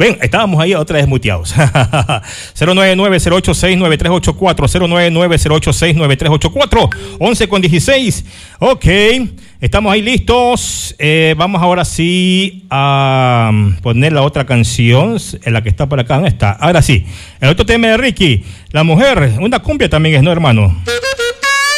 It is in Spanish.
Ven, estábamos ahí otra vez muteados. 099-086-9384, 099-086-9384, 11:16. Ok, estamos ahí listos. Vamos ahora sí a poner la otra canción, la que está por acá. ¿Dónde está? Ahora sí, el otro tema de Ricky, la mujer, una cumbia también es, ¿no, hermano?